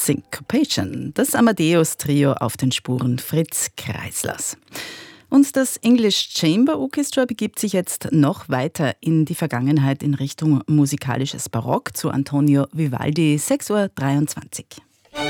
Syncopation, das Amadeus-Trio auf den Spuren Fritz Kreislers. Und das English Chamber Orchestra begibt sich jetzt noch weiter in die Vergangenheit in Richtung musikalisches Barock zu Antonio Vivaldi, 6:23 Uhr.